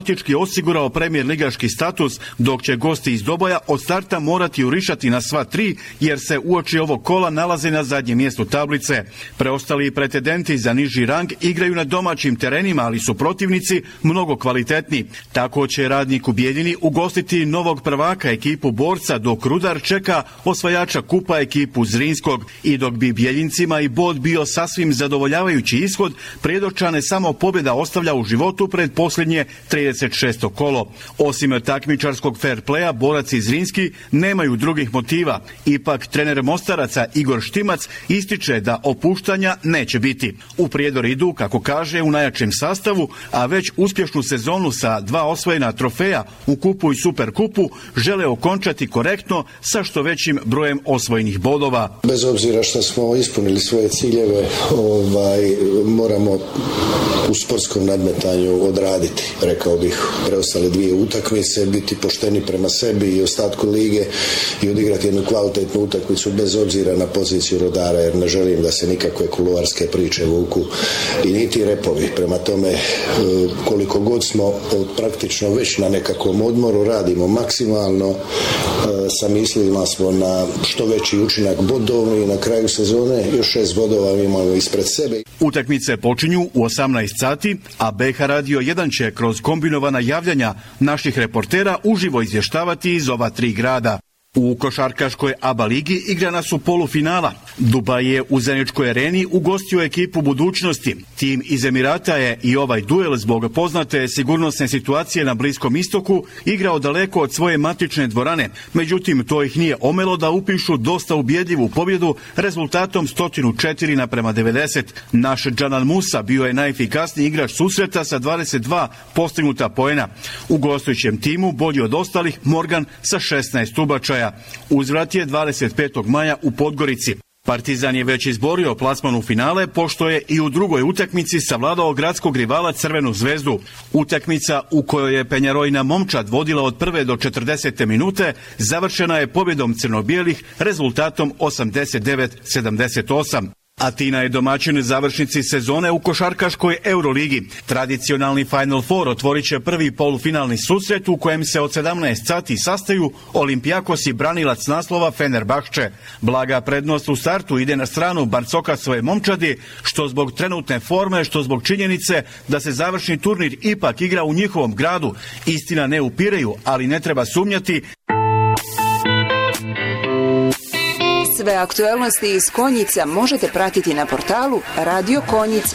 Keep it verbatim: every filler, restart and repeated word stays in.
Praktički osigurao premijer ligaški status, dok će gosti iz Doboja od starta morati jurišati na sva tri, jer se uoči ovog kola nalaze na zadnjem mjestu tablice. Preostali pretendenti za niži rang igraju na domaćim terenima, ali su protivnici mnogo kvalitetni. Tako će Radnik u Bijeljini ugostiti novog prvaka ekipu Borca, dok Rudar čeka osvajača kupa ekipu Zrinskog. I dok bi Bijeljincima i bod bio sasvim zadovoljavajući ishod, Prijedorčane samo pobjeda ostavlja u životu pred posljednje trideset šesto kolo. Osim takmičarskog fair playa, Borac i Zrinski nemaju drugih motiva. Ipak trener Mostaraca Igor Štimac ističe da opuštanja neće biti. U Prijedor idu, kako kaže, u najjačem sastavu, a već uspješnu sezonu sa dva osvojena trofeja u kupu i superkupu žele okončati korektno sa što većim brojem osvojenih bodova. Bez obzira što smo ispunili svoje ciljeve, ovaj, moramo u sportskom nadmetanju odraditi, rekao bih, preostale dvije utakmice, biti pošteni prema sebi i ostatku lige i odigrati jednu kvalitetnu utakmicu bez obzira na poziciju Rudara, jer ne želim da se nikakve kuloarske priče vuku i niti repovi. Prema tome, koliko god smo praktično već na nekakvom odmoru, radimo maksimalno, sa mislima smo na što veći učinak bodovni i na kraju sezone još šest bodova imamo ispred sebe. Utakmice počinju u osamnaest sati, a B H Radio jedan će kroz kombinovana javljanja naših reportera uživo izvještavati iz ova tri grada. U košarkaškoj A B A ligi igrana su polufinala. Dubaj je u Zeničkoj areni ugostio ekipu Budućnosti. Tim iz Emirata je i ovaj duel zbog poznate sigurnosne situacije na Bliskom istoku igrao daleko od svoje matične dvorane. Međutim, to ih nije omelo da upišu dosta ubjedljivu pobjedu rezultatom sto četiri naprema devedeset. Naš Džanan Musa bio je najefikasniji igrač susreta sa dvadeset dva postignuta poena. U gostujućem timu bolji od ostalih Morgan sa šesnaest ubačaja. Uzvrat je dvadeset petog maja u Podgorici. Partizan je već izborio plasman u finale, pošto je i u drugoj utakmici savladao gradskog rivala Crvenu zvezdu. Utakmica u kojoj je Penjarojna momčad vodila od prve do četrdesete minute završena je pobjedom crno-bijelih rezultatom osamdeset devet sedamdeset osam. Atina je domaćin završnici sezone u košarkaškoj Euroligi. Tradicionalni Final Four otvorit će prvi polufinalni susret u kojem se od sedamnaest sati sastaju Olimpijakos i branilac naslova Fenerbahče. Blaga prednost u startu ide na stranu Barcoka svoje momčadi, što zbog trenutne forme, što zbog činjenice da se završni turnir ipak igra u njihovom gradu. Istina ne upireju, ali ne treba sumnjati. Sve aktuelnosti iz Konjica možete pratiti na portalu radio konjic